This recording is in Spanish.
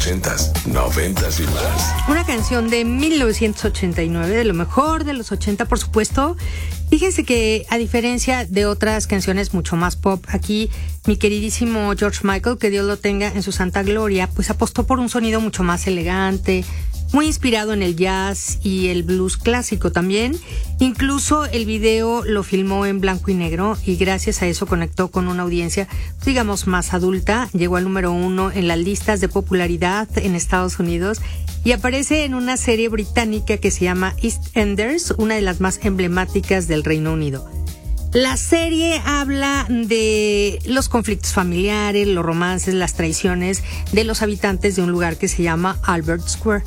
80s, 90s y más. Una canción de 1989, de lo mejor de los 80, por supuesto. Fíjense que, a diferencia de otras canciones mucho más pop, aquí mi queridísimo George Michael, que Dios lo tenga en su santa gloria, pues apostó por un sonido mucho más elegante, muy inspirado en el jazz y el blues clásico también. Incluso el video lo filmó en blanco y negro y gracias a eso conectó con una audiencia, digamos, más adulta. Llegó al número 1 en las listas de popularidad en Estados Unidos y aparece en una serie británica que se llama EastEnders, una de las más emblemáticas del Reino Unido. La serie habla de los conflictos familiares, los romances, las traiciones de los habitantes de un lugar que se llama Albert Square.